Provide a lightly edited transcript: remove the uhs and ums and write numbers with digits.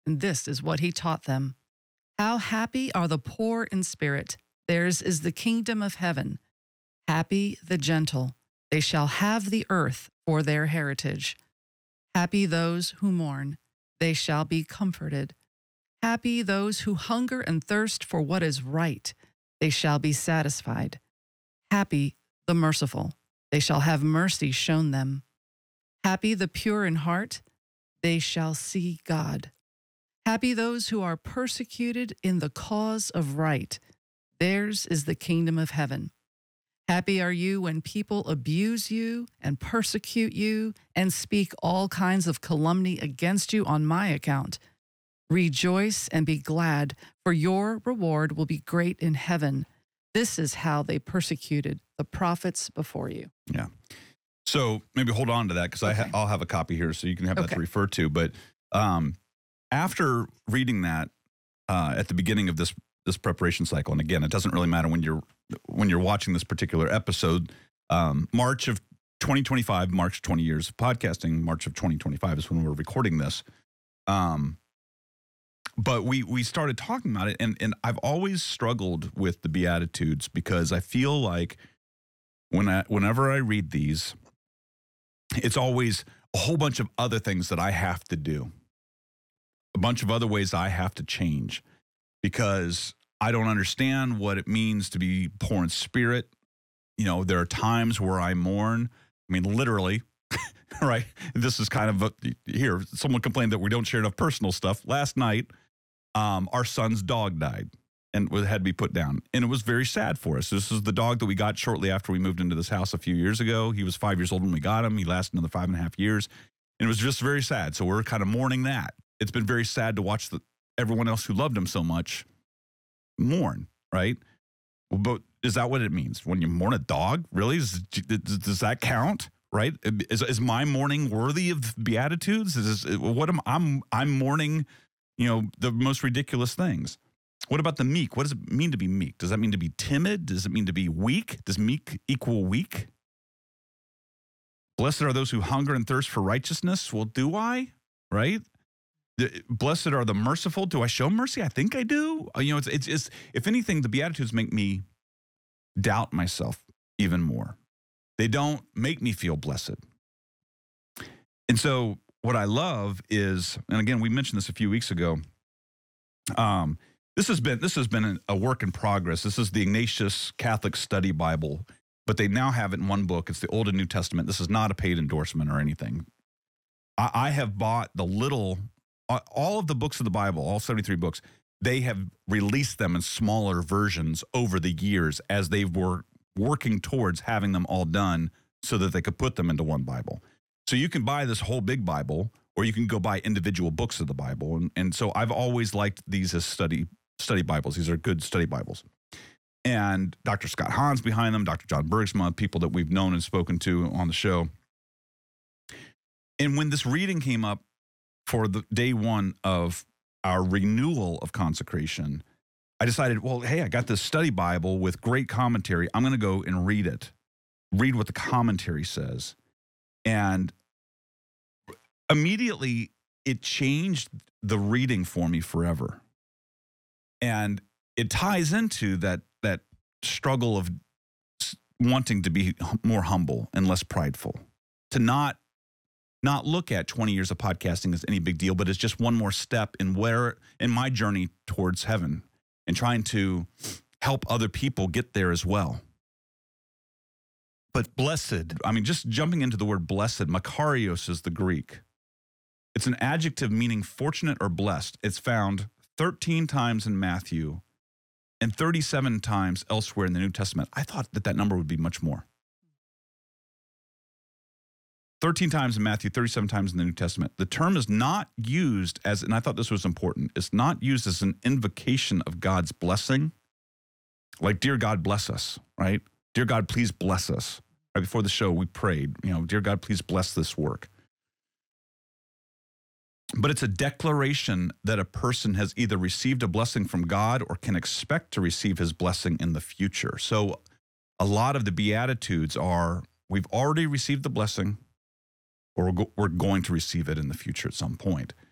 and this is what he taught them. How happy are the poor in spirit! Theirs is the kingdom of heaven. Happy the gentle! They shall have the earth for their heritage. Happy those who mourn! They shall be comforted. Happy those who hunger and thirst for what is right. They shall be satisfied. Happy the merciful! They shall have mercy shown them. Happy the pure in heart! They shall see God. Happy those who are persecuted in the cause of right. Theirs is the kingdom of heaven. Happy are you when people abuse you and persecute you and speak all kinds of calumny against you on my account. Rejoice and be glad, for your reward will be great in heaven. This is how they persecuted the prophets before you. Yeah. So maybe hold on to that, because Okay. I'll have a copy here so you can have that Okay. to refer to. But after reading that at the beginning of this preparation cycle, and again, it doesn't really matter when you're watching this particular episode, March of 2025 marks 20 years of podcasting. March of 2025 is when we're recording this. But we started talking about it, and I've always struggled with the Beatitudes, because I feel like whenever I read these, it's always a whole bunch of other things that I have to do, a bunch of other ways I have to change, because I don't understand what it means to be poor in spirit. You know, there are times where I mourn. I mean, literally, right? This is kind of here. Someone complained that we don't share enough personal stuff. Last night, our son's dog died and had to be put down. And it was very sad for us. This is the dog that we got shortly after we moved into this house a few years ago. He was 5 years old when we got him. He lasted another 5.5 years. And it was just very sad. So we're kind of mourning that. It's been very sad to watch everyone else who loved him so much mourn, right? But is that what it means? When you mourn a dog? Really? Does that count? Right? Is my mourning worthy of Beatitudes? I'm mourning, the most ridiculous things. What about the meek? What does it mean to be meek? Does that mean to be timid? Does it mean to be weak? Does meek equal weak? Blessed are those who hunger and thirst for righteousness. Well, do I? Right? Blessed are the merciful. Do I show mercy? I think I do. It's if anything, the Beatitudes make me doubt myself even more. They don't make me feel blessed. And so what I love is, and again, we mentioned this a few weeks ago, this has been a work in progress. This is the Ignatius Catholic Study Bible, but they now have it in one book. It's the Old and New Testament. This is not a paid endorsement or anything. I have bought all of the books of the Bible, all 73 books. They have released them in smaller versions over the years as they were working towards having them all done so that they could put them into one Bible. So you can buy this whole big Bible, or you can go buy individual books of the Bible. And so I've always liked these as study Bibles. These are good study Bibles. And Dr. Scott Hahn's behind them, Dr. John Bergsma, people that we've known and spoken to on the show. And when this reading came up for the day one of our renewal of consecration, I decided, well, hey, I got this study Bible with great commentary. I'm going to go and read it, read what the commentary says. And immediately it changed the reading for me forever. And it ties into that struggle of wanting to be more humble and less prideful, to not look at 20 years of podcasting as any big deal, but it's just one more step in my journey towards heaven and trying to help other people get there as well. But blessed, just jumping into the word blessed, makarios is the Greek. It's an adjective meaning fortunate or blessed. It's found 13 times in Matthew and 37 times elsewhere in the New Testament. I thought that number would be much more. 13 times in Matthew, 37 times in the New Testament. The term is not used as, and I thought this was important, it's not used as an invocation of God's blessing. Like, dear God, bless us, right? Dear God, please bless us. Right before the show, we prayed, dear God, please bless this work. But it's a declaration that a person has either received a blessing from God or can expect to receive his blessing in the future. So a lot of the Beatitudes are, we've already received the blessing, or we're going to receive it in the future at some point.